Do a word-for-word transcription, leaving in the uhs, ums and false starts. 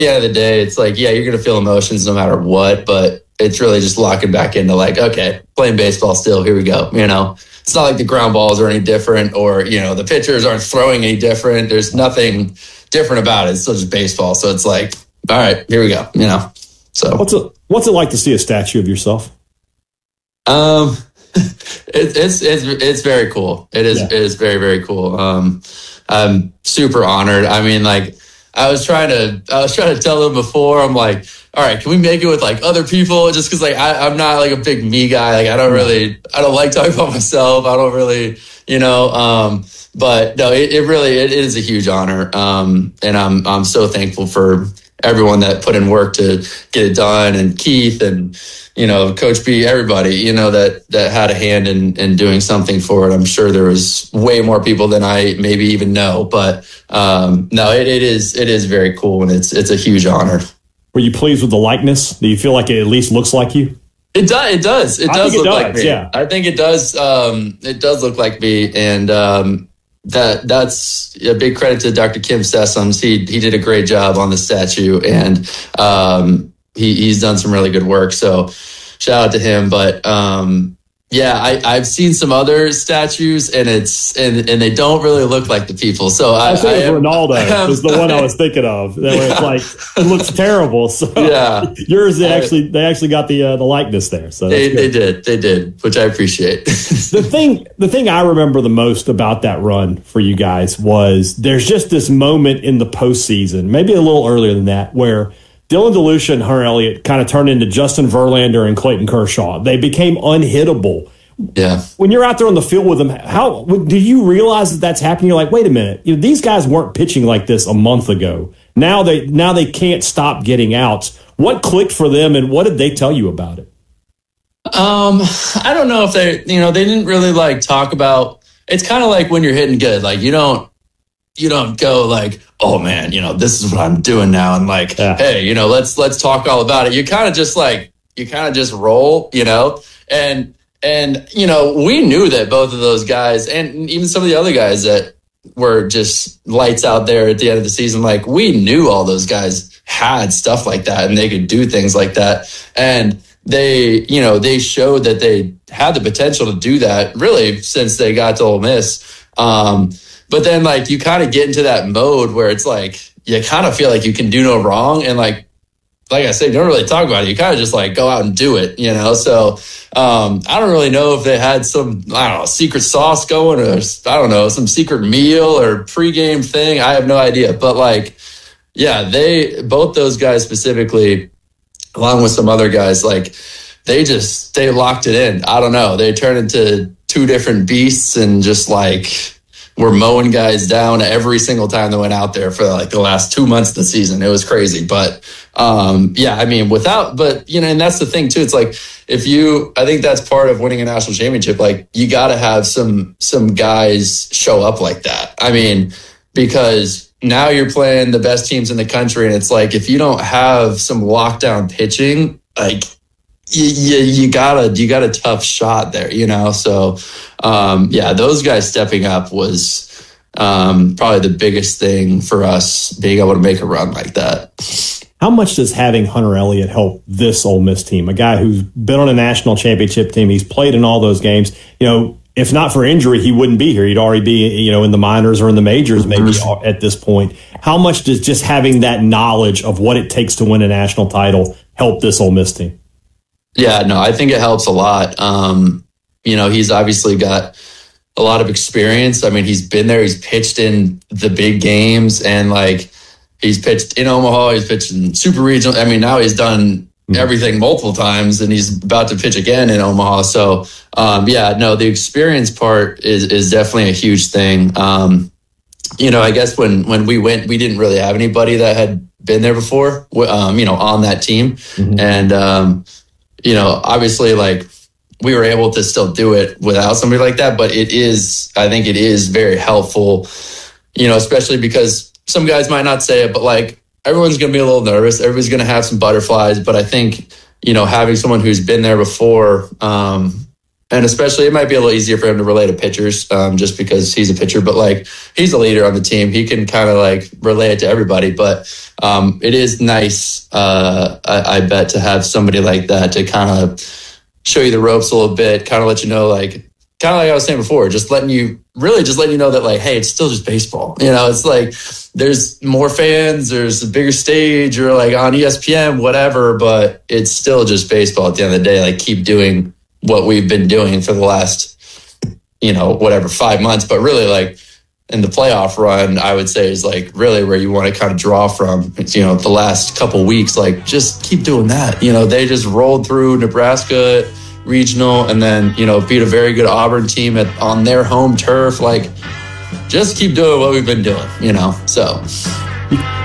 the end of the day, it's like, yeah, you're going to feel emotions no matter what, but it's really just locking back into like, okay, playing baseball still, here we go. You know, it's not like the ground balls are any different or, you know, the pitchers aren't throwing any different. There's nothing different about it. It's still just baseball. So it's like, all right, here we go, you know. So what's it, what's it like to see a statue of yourself? Um, it, it's, it's, it's very cool. It is, yeah. It is very, very cool. Um, I'm super honored. I mean, like, I was trying to, I was trying to tell them before, I'm like, all right, can we make it with like other people? Just cause like, I, I'm not like a big me guy. Like, I don't really, I don't like talking about myself. I don't really, you know, um, but no, it, it really, it, it is a huge honor. Um, and I'm, I'm so thankful for everyone that put in work to get it done, and Keith and, you know, Coach B, everybody, you know, that, that had a hand in, in doing something for it. I'm sure there was way more people than I maybe even know, but, um, no, it, it is, it is very cool. And it's, it's a huge honor. Were you pleased with the likeness? Do you feel like it at least looks like you? It does. It does. It I does think look it does, like me. Yeah. I think it does. Um, it does look like me. And, um, that that's a big credit to Doctor Kim Sessoms. He, he did a great job on the statue, and, um, he, he's done some really good work. So shout out to him. But, um, yeah, I, I've seen some other statues, and it's and, and they don't really look like the people. So I, I think I am, Ronaldo am, was the one I was thinking of. That yeah. was like, it looks terrible. So yeah, yours they actually they actually got the uh, the likeness there. So they they did they did, which I appreciate. the thing the thing I remember the most about that run for you guys was there's just this moment in the postseason, maybe a little earlier than that, where Dylan DeLucia and Hunter Elliott kind of turned into Justin Verlander and Clayton Kershaw. They became unhittable. Yeah. When you're out there on the field with them, how do you realize that that's happening? You're like, wait a minute, you know, these guys weren't pitching like this a month ago. Now they now they can't stop getting outs. What clicked for them, and what did they tell you about it? Um, I don't know if they, you know, they didn't really like talk about. It's kind of like when you're hitting good, like you don't. You don't go like, oh man, you know, this is what I'm doing now. And like, yeah. hey, you know, let's, let's talk all about it. You kind of just like, you kind of just roll, you know, and, and, you know, we knew that both of those guys, and even some of the other guys that were just lights out there at the end of the season, like we knew all those guys had stuff like that and they could do things like that. And they, you know, they showed that they had the potential to do that really since they got to Ole Miss. Um, But then, like, you kind of get into that mode where it's like, you kind of feel like you can do no wrong. And, like, like I said, you don't really talk about it. You kind of just, like, go out and do it, you know? So, um, I don't really know if they had some, I don't know, secret sauce going, or, I don't know, some secret meal or pregame thing. I have no idea. But, like, yeah, they, both those guys specifically, along with some other guys, like, they just, they locked it in. I don't know. They turned into two different beasts and just, like, we're mowing guys down every single time they went out there for like the last two months of the season. It was crazy. But um, yeah, I mean, without, but you know, and that's the thing too. It's like, if you, I think that's part of winning a national championship. Like you got to have some, some guys show up like that. I mean, because now you're playing the best teams in the country. And it's like, if you don't have some lockdown pitching, like, You, you, you got a you got a tough shot there, you know. So, um, yeah, those guys stepping up was um, probably the biggest thing for us, being able to make a run like that. How much does having Hunter Elliott help this Ole Miss team? A guy who's been on a national championship team, he's played in all those games. You know, if not for injury, he wouldn't be here. He'd already be, you know, in the minors or in the majors, maybe at this point. How much does just having that knowledge of what it takes to win a national title help this Ole Miss team? Yeah, no, I think it helps a lot. Um, you know, he's obviously got a lot of experience. I mean, he's been there. He's pitched in the big games, and like he's pitched in Omaha. He's pitched in Super Regional. I mean, now he's done everything multiple times, and he's about to pitch again in Omaha. So, um, yeah, no, the experience part is is definitely a huge thing. Um, you know, I guess when when we went, we didn't really have anybody that had been there before. Um, you know, on that team, mm-hmm. and um, you know, obviously, like, we were able to still do it without somebody like that. But it is, I think it is very helpful, you know, especially because some guys might not say it, but, like, everyone's going to be a little nervous. Everybody's going to have some butterflies. But I think, you know, having someone who's been there before um, And especially, it might be a little easier for him to relate to pitchers um, just because he's a pitcher. But, like, he's a leader on the team. He can kind of, like, relate it to everybody. But um, it is nice, uh, I, I bet, to have somebody like that to kind of show you the ropes a little bit, kind of let you know, like, kind of like I was saying before, just letting you, really just letting you know that, like, hey, it's still just baseball. You know, it's like there's more fans, there's a bigger stage, or, like, on E S P N, whatever, but it's still just baseball at the end of the day. Like, keep doing what we've been doing for the last, you know, whatever, five months. But really, like, in the playoff run, I would say is, like, really where you want to kind of draw from. It's, you know, the last couple weeks, like, just keep doing that. You know, they just rolled through Nebraska regional and then, you know, beat a very good Auburn team at on their home turf. Like, just keep doing what we've been doing, you know, so.